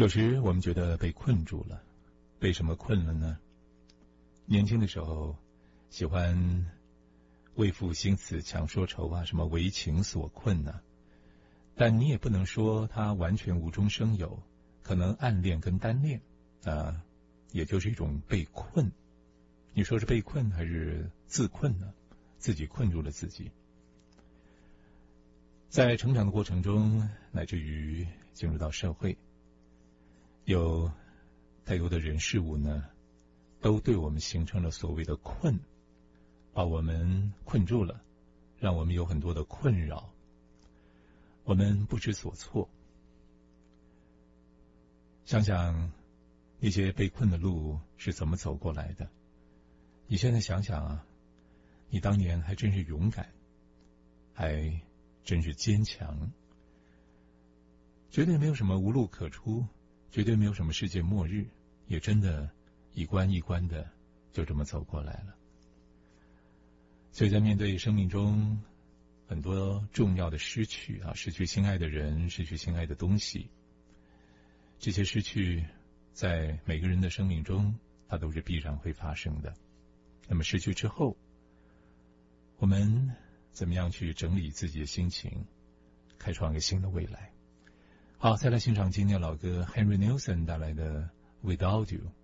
有时我们觉得被困住了，被什么困了呢？年轻的时候喜欢为赋新词强说愁啊，什么为情所困呢？但你也不能说它完全无中生有，可能暗恋跟单恋也就是一种被困。你说是被困还是自困呢？自己困住了自己。在成长的过程中，乃至于进入到社会，有太多的人事物呢，都对我们形成了所谓的困，把我们困住了，让我们有很多的困扰，我们不知所措。想想那些被困的路是怎么走过来的，你现在想想啊，你当年还真是勇敢，还真是坚强，绝对没有什么无路可出，绝对没有什么世界末日，也真的一关一关的就这么走过来了。所以在面对生命中很多重要的失去失去心爱的人，失去心爱的东西，这些失去在每个人的生命中它都是必然会发生的。那么失去之后，我们怎么样去整理自己的心情，开创一个新的未来？好，再来欣赏今天的老歌 Henry Nelson 带来的 Without You。